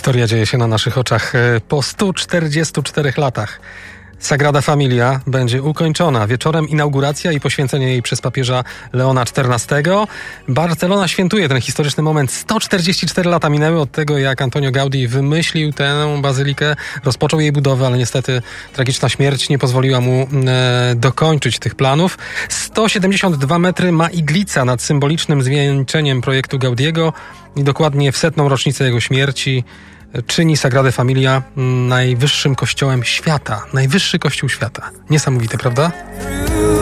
Historia dzieje się na naszych oczach. Po 144 latach Sagrada Familia będzie ukończona. Wieczorem inauguracja i poświęcenie jej przez papieża Leona XIV. Barcelona świętuje ten historyczny moment. 144 lata minęły od tego, jak Antonio Gaudí wymyślił tę bazylikę, rozpoczął jej budowę, ale niestety tragiczna śmierć nie pozwoliła mu dokończyć tych planów. 172 metry ma iglica nad symbolicznym zwieńczeniem projektu Gaudiego i dokładnie w 100. rocznicę jego śmierci czyni Sagradę Familia najwyższym kościołem świata. Najwyższy kościół świata. Niesamowite, prawda?